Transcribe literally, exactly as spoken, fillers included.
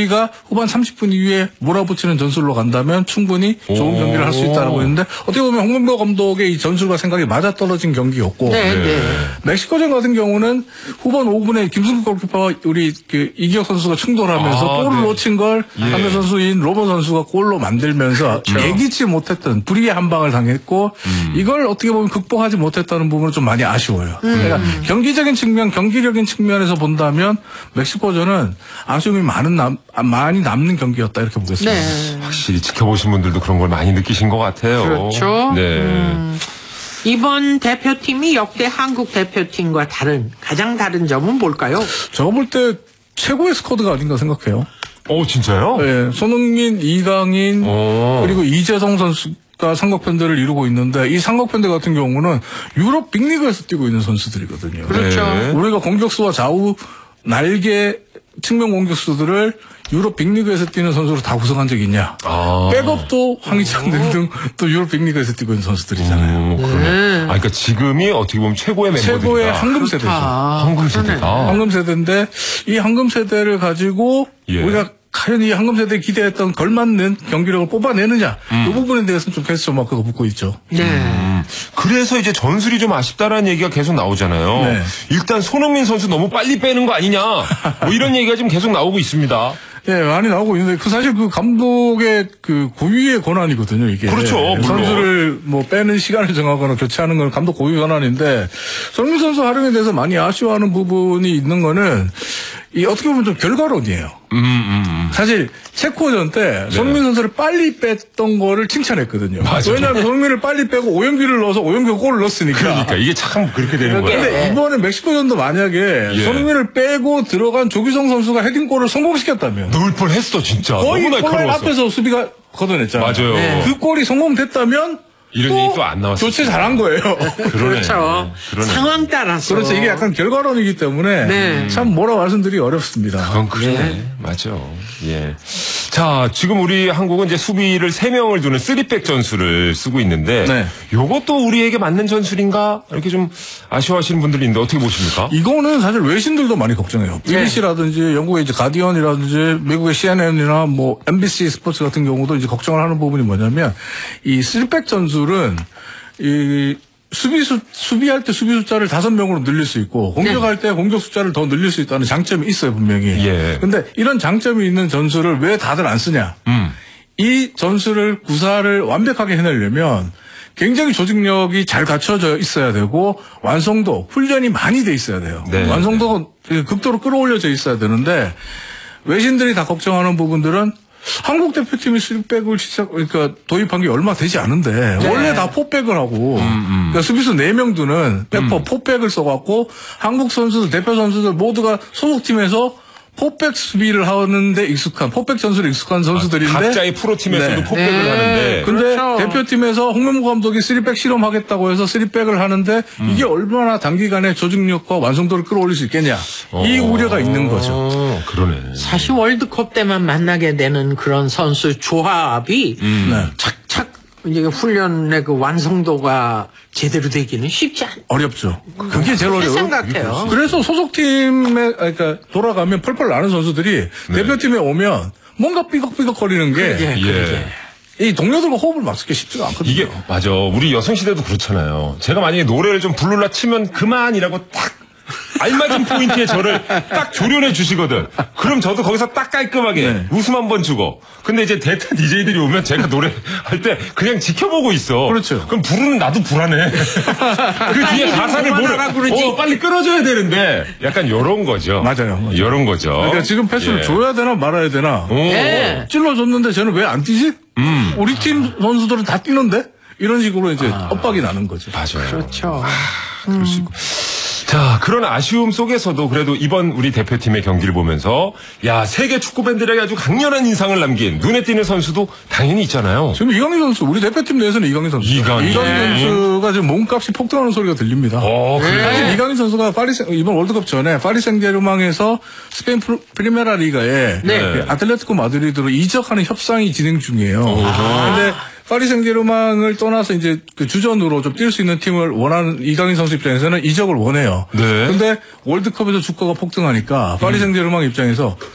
수비가 후반 삼십 분 이후에 몰아붙이는 전술로 간다면 충분히 좋은 오. 경기를 할 수 있다고 했는데 어떻게 보면 홍명보 감독의 이 전술과 생각이 맞아떨어진 경기였고 네, 네. 멕시코전 같은 경우는 후반 오 분에 김승국 골키퍼와 우리 그 이기혁 선수가 충돌하면서 아, 골을 네. 놓친 걸 예. 상대 선수인 로버 선수가 골로 만들면서 그렇죠. 예기치 못했던 불의의 한 방을 당했고 음. 이걸 어떻게 보면 극복하지 못했다는 부분은 좀 많이 아쉬워요. 그러니까 경기적인 측면, 경기력인 측면에서 본다면 멕시코전은 아쉬움이 많은 남, 많이 남는 경기였다 이렇게 보겠습니다. 네. 확실히 지켜보신 분들도 그런 걸 많이 느끼신 것 같아요. 그렇죠. 네. 음, 이번 대표팀이 역대 한국 대표팀과 다른 가장 다른 점은 뭘까요? 제가 볼 때 최고의 스쿼드가 아닌가 생각해요. 어, 진짜요? 네, 손흥민, 이강인 오. 그리고 이재성 선수가 삼각편대를 이루고 있는데 이 삼각편대 같은 경우는 유럽 빅리그에서 뛰고 있는 선수들이거든요. 그렇죠. 네. 우리가 공격수와 좌우 날개 측면 공격수들을 유럽 빅리그에서 뛰는 선수로 다 구성한 적이 있냐? 아. 백업도 황희찬 등등 또 유럽 빅리그에서 뛰고 있는 선수들이잖아요. 음, 그러네. 아, 그러니까 지금이 어떻게 보면 최고의 멤버들이다. 최고의 황금 세대죠. 아, 황금 그러네. 세대다. 황금 세대인데 이 황금 세대를 가지고 예. 우리가 과연 이 황금 세대에 기대했던 걸맞는 경기력을 뽑아내느냐 이 부분에 대해서는 좀 퀘스천 마크가 붙고 있죠. 네. 음, 그래서 이제 전술이 좀 아쉽다라는 얘기가 계속 나오잖아요. 네. 일단 손흥민 선수 너무 빨리 빼는 거 아니냐. 뭐 이런 얘기가 지금 계속 나오고 있습니다. 예, 많이 나오고 있는데 그 사실 그 감독의 그 고유의 권한이거든요, 이게. 그렇죠, 물론. 선수를 뭐 빼는 시간을 정하거나 교체하는 건 감독 고유 권한인데 손흥민 선수 활용에 대해서 많이 아쉬워하는 부분이 있는 거는 이 어떻게 보면 좀 결과론이에요. 음, 음, 음. 사실 체코전 때 손흥민 선수를 빨리 뺐던 거를 칭찬했거든요. 맞아요. 왜냐하면 손흥민을 빨리 빼고 오영규를 넣어서 오영규가 골을 넣었으니까. 그러니까 이게 참 그렇게 되는 그러게. 거예요. 근데 이번에 멕시코전도 만약에 예. 손흥민을 빼고 들어간 조규성 선수가 헤딩골을 성공시켰다면 넣을 뻔했어 진짜. 거의 너무 골라인 날카로웠어. 앞에서 수비가 걷어냈잖아요. 맞아요. 네. 그 골이 성공됐다면 이런 또 얘기 또 안 나왔어요. 교체 잘한 거예요. 그러네. 그렇죠. 그러네. 상황 따라서. 그렇죠. 이게 약간 결과론이기 때문에 네. 참 뭐라 말씀드리기 어렵습니다. 그건 그러네. 맞아. 예. 자, 지금 우리 한국은 이제 수비를 세 명을 두는 쓰리백 전술을 쓰고 있는데 네. 요것도 우리에게 맞는 전술인가? 이렇게 좀 아쉬워하시는 분들이 있는데 어떻게 보십니까? 이거는 사실 외신들도 많이 걱정해요. 비비씨라든지 영국의 이제 가디언이라든지 미국의 씨엔엔이나 뭐 엠비씨 스포츠 같은 경우도 이제 걱정을 하는 부분이 뭐냐면 이 쓰리백 전술은 이 수비수, 수비할 때 수비 숫자를 다섯 명으로 늘릴 수 있고, 공격할 때 공격 숫자를 더 늘릴 수 있다는 장점이 있어요, 분명히. 예. 근데 이런 장점이 있는 전술을 왜 다들 안 쓰냐? 음. 이 전술을 구사를 완벽하게 해내려면 굉장히 조직력이 잘 갖춰져 있어야 되고, 완성도, 훈련이 많이 돼 있어야 돼요. 네. 완성도가 극도로 끌어올려져 있어야 되는데, 외신들이 다 걱정하는 부분들은 한국 대표팀이 쓰리백을 시작, 그러니까 도입한 게 얼마 되지 않은데, 네. 원래 다 포백을 하고, 음, 음. 그러니까 수비수 네 명 두는 백퍼 포백을 써갖고, 한국 선수들, 대표 선수들 모두가 소속팀에서 포백 수비를 하는데 익숙한, 포백 전술에 익숙한 선수들인데. 각자의 프로팀에서도 네. 포백을 네. 하는데 근데 그렇죠. 대표팀에서 홍명보 감독이 쓰리백 실험하겠다고 해서 쓰리백을 하는데 이게 얼마나 단기간에 조직력과 완성도를 끌어올릴 수 있겠냐. 이 우려가 있는 거죠. 어, 그러네. 사실 월드컵 때만 만나게 되는 그런 선수 조합이 네. 착착 이제 훈련의 그 완성도가 제대로 되기는 쉽지 않. 어렵죠. 그게 제일 어려워요. 생각해요. 그래서 소속팀에 그러니까 돌아가면 펄펄 나는 선수들이 대표팀에 오면 뭔가 삐걱삐걱거리는 게 그러게, 그러게. 이 동료들과 호흡을 맞추기 쉽지가 않거든요. 이게 맞아. 우리 여성 시대도 그렇잖아요. 제가 만약에 노래를 좀 부르려 치면 그만이라고 딱 알맞은 포인트에 저를 딱 조련해 주시거든. 그럼 저도 거기서 딱 깔끔하게 네. 웃음 한번 주고. 근데 이제 대타 디제이들이 오면 제가 노래할 때 그냥 지켜보고 있어. 그렇죠. 그럼 부르는 나도 불안해. 그 뒤에 가사를 모르. 그만하라고 그러지. 어, 빨리 끌어줘야 되는데 약간 요런 거죠. 맞아요, 맞아요. 요런 거죠. 그러니까 지금 패스를 예. 줘야 되나 말아야 되나. 오. 네. 찔러줬는데 쟤는 왜 안 뛰지? 음. 우리 팀 선수들은 다 뛰는데? 이런 식으로 이제 엇박이 나는 거죠. 맞아요. 그렇죠. 그럴 수 있고. 자, 그런 아쉬움 속에서도 그래도 이번 우리 대표팀의 경기를 보면서 야, 세계 축구 팬들에게 아주 강렬한 인상을 남긴 눈에 띄는 선수도 당연히 있잖아요. 지금 이강인 선수, 우리 대표팀 내에서는 이강인 선수. 이강인. 선수가 지금 몸값이 폭등하는 소리가 들립니다. 어, 그래요? 사실 이강인 선수가 파리 생- 이번 월드컵 전에 파리 생제르맹에서 스페인 프로- 프리메라 리가에 네. 아틀레티코 마드리드로 이적하는 협상이 진행 중이에요. 그런데 파리 생제르맹을 떠나서 이제 그 주전으로 좀 뛸 수 있는 팀을 원하는 이강인 선수 입장에서는 이적을 원해요. 네. 근데 월드컵에서 주가가 폭등하니까 파리 생제르맹 입장에서